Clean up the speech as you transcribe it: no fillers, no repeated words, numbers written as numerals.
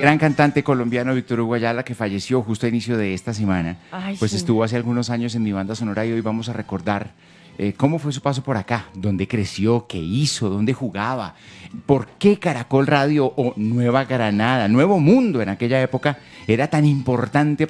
gran cantante colombiano Víctor Hugo Ayala, que falleció justo a inicio de esta semana, Ay, pues sí. estuvo hace algunos años en mi banda sonora y hoy vamos a recordar cómo fue su paso por acá, dónde creció, qué hizo, dónde jugaba, por qué Caracol Radio o Nueva Granada, Nuevo Mundo en aquella época era tan importante